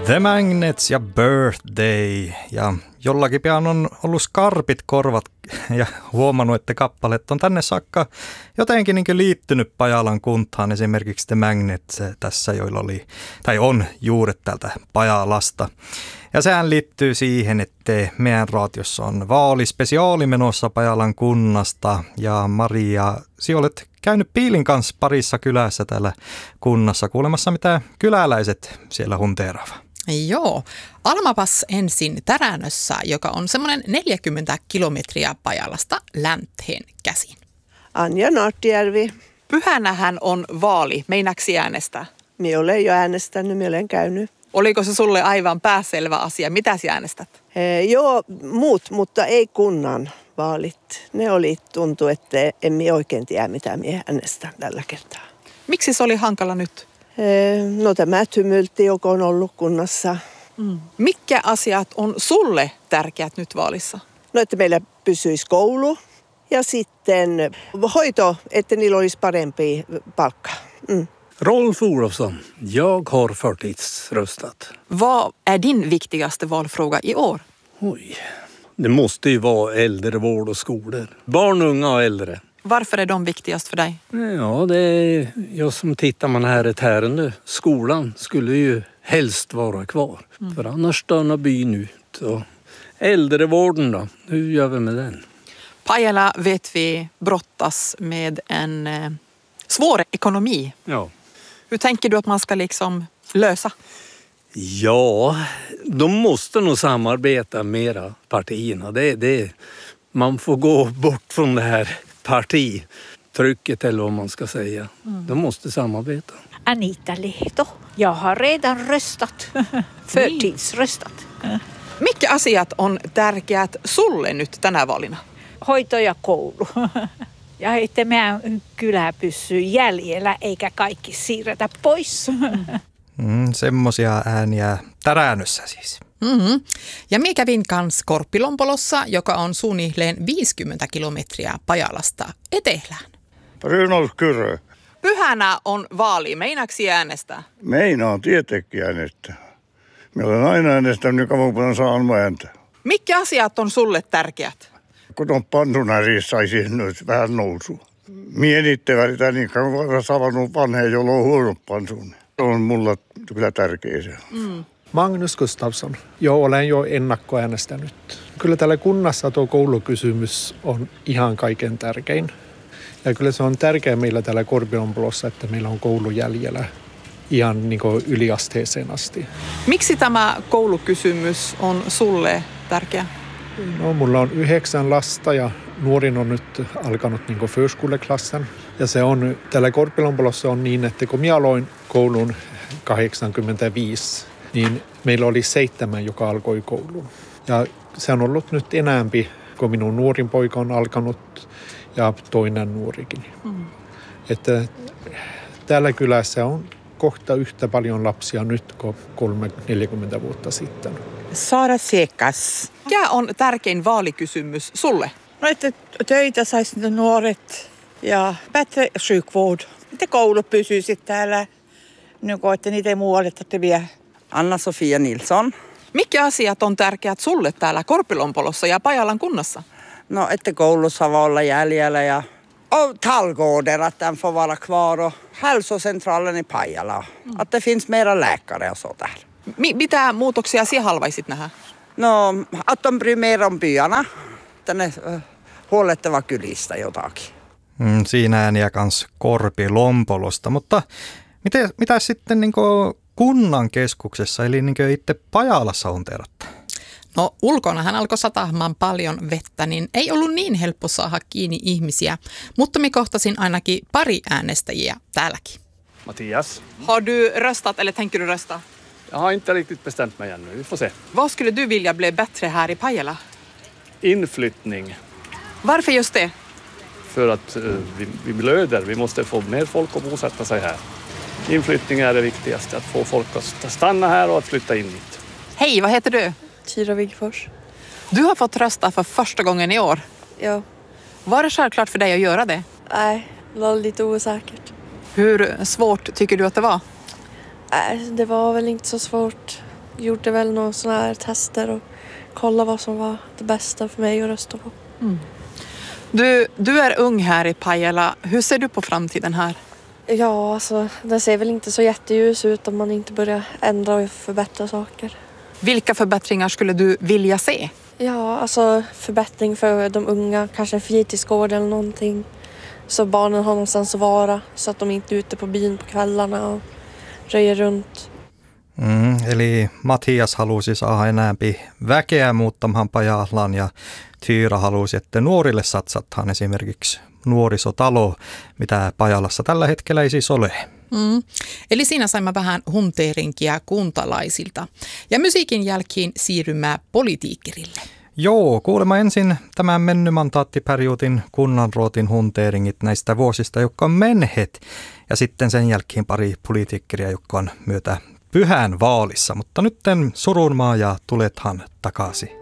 The Magnets ja Birthday. Ja jollakin pian on ollut skarpit korvat ja huomannut, että kappaleet on tänne saakka jotenkin niin liittynyt Pajalan kuntaan. Esimerkiksi The Magnets tässä, joilla oli tai on juuret täältä Pajalasta. Ja sehän liittyy siihen, että meidän raatiossa on vaalispesiaali menossa Pajalan kunnasta. Ja Maria, sinä olet käynyt Piilin kanssa parissa kylässä täällä kunnassa kuulemassa, mitä kyläläiset siellä hunteeraavat. Joo. Almapas ensin Täränössä, joka on semmoinen 40 kilometriä Pajalasta länteen käsin. Anja Naartijärvi. Pyhänähän on vaali. Meinaksi äänestää? Minä olen jo äänestänyt, minä olen käynyt. Oliko se sulle aivan pääselvä asia? Mitä sinä äänestät? Joo, muut, mutta ei kunnan vaalit. Ne tuntui, että en minä oikein tiedä, mitä minä äänestän tällä kertaa. Miksi se oli hankala nyt? No tämä tymylti, joka on ollut kunnassa. Mitkä asiat on sulle tärkeät nyt vaalissa? No, että meillä pysyisi koulu ja sitten hoito, että niillä olisi parempi palkka. Rolf Olofsson, jag har förtidsröstat. Vad är din viktigaste valfråga i år? Oj, det måste ju vara äldrevård och skolor. Barn, unga och äldre. Varför är de viktigast för dig? Ja, det är jag som tittar man här ett ärende. Skolan skulle ju helst vara kvar. För annars dörnar byn ut. Och äldrevården då, hur gör vi med den? Pajala vet vi brottas med en svår ekonomi. Ja. Hur tänker du att man ska liksom lösa? Ja, de måste nog samarbeta mera partierna. Man får gå bort från det här partitrycket eller vad man ska säga. De måste samarbeta. Anita Lehto. Jag har redan röstat. Förtidsröstat. Mitkä asiat on tärkeät sulle nyt tänä vaalina? Hoito ja koulu. Ja että meidän kylä pysyy jäljellä eikä kaikki siirretä pois. Semmoisia ääniä Täränössä siis. Ja minä kävin kans Korpilompolossa, joka on suunnilleen 50 kilometriä Pajalasta etelään. Rynolf Kyrö. Pyhänä on vaali. Meinaksi äänestää? Meinaan tietenkin äänestää. Minä olen aina äänestänyt, niin kauan kun saan ääntä. Mitkä asiat on sulle tärkeät? Kun on pantunärissä saisi nyt vähän nousua. Mienitte välitä niin kauan saavannut vanheen, jolla on huono pansun. Se on mulla kyllä tärkeä se. Magnus Gustafsson. Joo, olen jo ennakkoäänestänyt. Kyllä täällä kunnassa tuo koulukysymys on ihan kaiken tärkein. Ja kyllä se on tärkeää meillä täällä Korpilompolossa, että meillä on koulu jäljellä ihan niin kuin yliasteeseen asti. Miksi tämä koulukysymys on sulle tärkeä? No, mulla on 9 lasta ja nuorin on nyt alkanut niin kuin förskoleklassen. Ja se on, täällä Korpilompolossa on niin, että kun minä aloin koulun 85, niin meillä oli 7, joka alkoi koulun. Ja se on ollut nyt enäämpi, kun minun nuorin poika on alkanut ja toinen nuorikin. Että täällä kylässä on kohta yhtä paljon lapsia nyt kuin 30-40 vuotta sitten. Saada siekas. Mikä on tärkein vaalikysymys sulle? No, että töitä saisi ne nuoret ja bättre sjukvård. Että koulu pysyisi täällä, niin kuin, että niitä ei muualle tarvitse vie. Anna-Sofia Nilsson. Mitkä asiat on tärkeät sulle täällä Korpilompolossa ja Pajalan kunnassa? No, että koulussa voi olla jäljellä ja tallgården, att den får vara kvar och hälsocentralen i Pajala. Att det finns mera läkare och så där. Mitä muutoksia sinä haluaisit nähdä? No, att de bryr mer om byarna. Tänne huolettava kylistä jotakin. Siinä ääniä kans Korpilompolosta, mutta mitä sitten niin kunnan keskuksessa, eli niin itse Pajalassa on terotta? No, ulkona hän alkoi satamaan paljon vettä, niin ei ollut niin helppo saada kiinni ihmisiä, mutta me kohtasin ainakin pari äänestäjiä täälläkin. Mattias. Har du röstat eller tänker du rösta? Jag har inte riktigt bestämt mig ännu, vi får se. Vad skulle du vilja bli bättre här i Pajala? Inflyttning. Varför just det? För att vi blöder, vi måste få mer folk att bosätta sig här. Inflyttning är det viktigaste, att få folk att stanna här och att flytta in hit. Hej, vad heter du? Kira Wigfors. Du har fått rösta för första gången i år. Ja. Var det självklart för dig att göra det? Nej, det var lite osäkert. Hur svårt tycker du att det var? Nej, det var väl inte så svårt. gjorde väl några sådana här tester och kolla vad som var det bästa för mig att rösta på. Mm. Du är ung här i Pajala. Hur ser du på framtiden här? Ja, alltså det ser väl inte så jätteljus ut om man inte börjar ändra och förbättra saker. Vilka förbättringar skulle du vilja se? Ja, alltså förbättring för de unga, kanske en fritidsgård eller någonting. Så barnen har någonstans att vara, så att de inte är ute på byn på kvällarna och röjer runt. Eli Matias halusi saada enäämpi väkeä muuttamaan Pajalaan ja Tyyrä halusi, että nuorille satsataan esimerkiksi nuorisotalo, mitä Pajalassa tällä hetkellä ei siis ole. Eli siinä saimme vähän hunteerinkiä kuntalaisilta. Ja musiikin jälkeen siirrymme politiikkerille. Joo, kuulemma ensin tämän mennymantaattiperioodin kunnanruotin hunteeringit näistä vuosista, jotka on menneet. Ja sitten sen jälkeen pari politiikkeria, jotka on myötä pyhän vaalissa. Mutta nytten Surunmaa ja tulethan takaisin.